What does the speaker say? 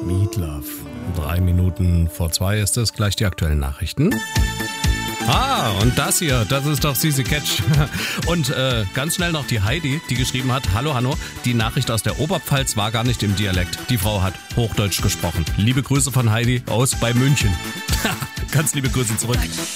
Meatloaf. 3 Minuten vor 2 ist es. Gleich die aktuellen Nachrichten. Und das hier, das ist doch Sisi Catch. Und ganz schnell noch die Heidi, die geschrieben hat: Hallo Hanno, die Nachricht aus der Oberpfalz war gar nicht im Dialekt. Die Frau hat Hochdeutsch gesprochen. Liebe Grüße von Heidi aus bei München. Ganz liebe Grüße zurück.